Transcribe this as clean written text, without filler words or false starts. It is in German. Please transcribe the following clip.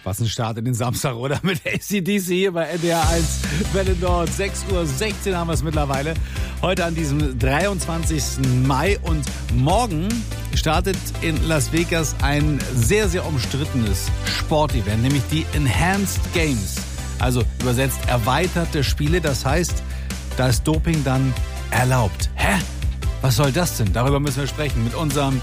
Was ein Start in den Samstag, oder? Mit AC/DC hier bei NDR 1 Welle Nord. 6:16 Uhr haben wir es mittlerweile. Heute an diesem 23. Mai. Und morgen startet in Las Vegas ein sehr, sehr umstrittenes Sportevent, nämlich die Enhanced Games. Also übersetzt erweiterte Spiele. Das heißt, da ist Doping dann erlaubt. Hä? Was soll das denn? Darüber müssen wir sprechen mit unserem